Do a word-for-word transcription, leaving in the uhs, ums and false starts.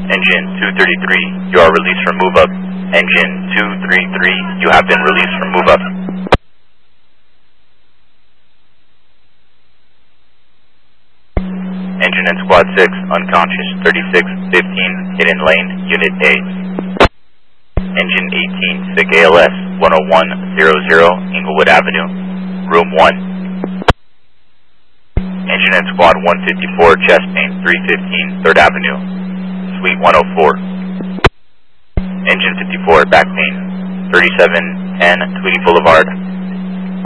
Engine two thirty-three, you are released from move up. Engine two thirty-three, you have been released from move up. Engine and Squad six, unconscious, thirty-six fifteen, hidden lane, Unit A. Engine eighteen, sick A L S, one oh one hundred, Inglewood Avenue, Room one. Engine and Squad one fifty-four, chest pain, three fifteen, third Avenue, Suite one oh four. Engine fifty-four, back pain, thirty-seven ten, Tweedy Boulevard,